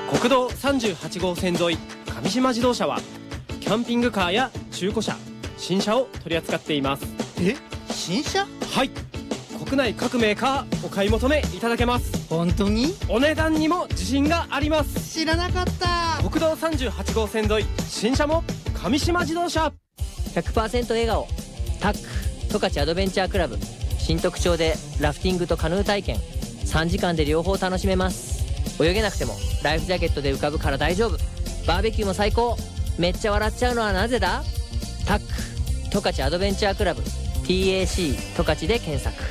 国道38号線沿い上島自動車はキャンピングカーや中古車、新車を取り扱っています。 新車？ はい、国内各メーカーお買い求めいただけます。 本当に？ お値段にも自信があります。 知らなかった。 国道38号線沿い、新車も上島自動車。 100% 笑顔タック十勝アドベンチャークラブ。新特徴でラフティングとカヌー体験、3時間で両方楽しめます。泳げなくてもライフジャケットで浮かぶから大丈夫。バーベキューも最高。めっちゃ笑っちゃうのはなぜだ。タック十勝アドベンチャークラブ TAC 十勝で検索。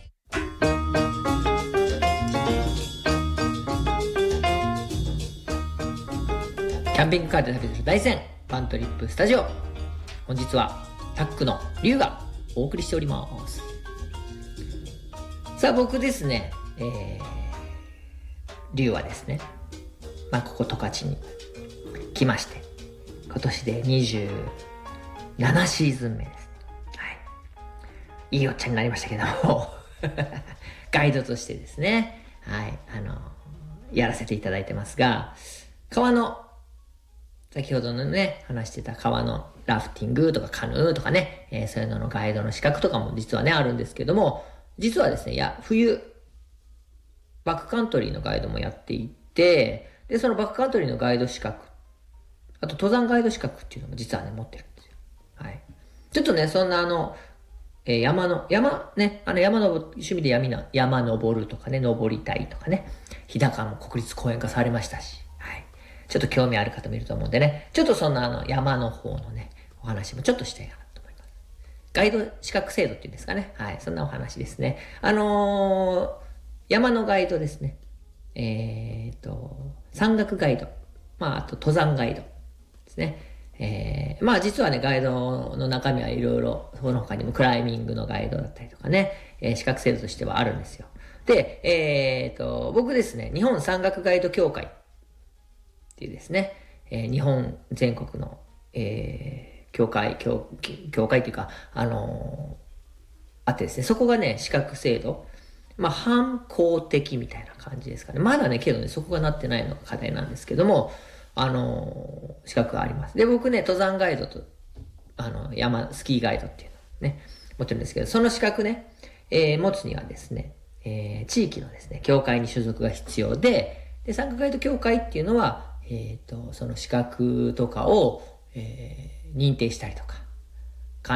キャンピングカーで旅する大山パントリップスタジオ。本日はタックの龍がお送りしております。さあ僕ですね、龍はですね、ここ十勝に来まして、今年で27シーズン目です。はい。いいおっちゃんになりましたけども、ガイドとしてですね、はい、やらせていただいてますが、川の、先ほどのね、話してた川のラフティングとかカヌーとかね、そういうののガイドの資格とかも実はね、あるんですけども、実はですね、冬、バックカントリーのガイドもやっていて、で、そのバックカントリーのガイド資格、あと登山ガイド資格っていうのも実はね、持ってるんですよ。はい。ちょっとね、そんな山登趣味で山登るとかね、登りたいとかね、日高も国立公園化されましたし、はい。ちょっと興味ある方もいると思うんでね、ちょっとそんな山の方のね、お話もちょっとしたいかなと思います。ガイド資格制度っていうんですかね。はい。そんなお話ですね。山のガイドですね。山岳ガイド。あと登山ガイドですね。実はね、ガイドの中身はいろいろ、その他にもクライミングのガイドだったりとかね、資格制度としてはあるんですよ。で、僕ですね、日本山岳ガイド協会っていうですね、日本全国の、協会っていうか、あってですね、そこがね、資格制度、反公的みたいな感じですかね。まだね、けどね、そこがなってないのが課題なんですけども、資格があります。で、僕ね、登山ガイドと、スキーガイドっていうのをね、持ってるんですけど、その資格ね、持つにはですね、地域のですね、協会に所属が必要で、山岳ガイド協会っていうのは、その資格とかを、認定したりとか、